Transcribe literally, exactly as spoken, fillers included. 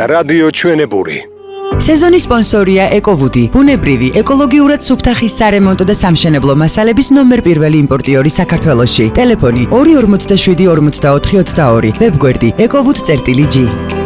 რადიო ჩვენებური. სეზონის სპონსორია ეკოვუდი, ბუნებრივი, ეკოლოგიურად სუფთახის სარემონტო და სამშენებლო მასალების ნომერ პირველი იმპორტიორი საქართველოში. ტელეფონი ორი ორმოცდაშვიდი ორმოცდაოთხი ოცდაორი, ვებგვერდი ეკოვუდ წერტილი ჯი.